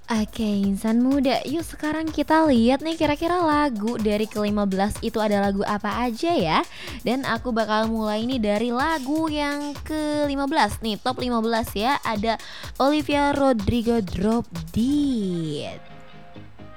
Oke, insan muda. Yuk sekarang kita lihat nih kira-kira lagu dari ke-15 itu ada lagu apa aja ya. Dan aku bakal mulai nih dari lagu yang ke-15 nih, top 15 ya. Ada Olivia Rodrigo Drop Dead.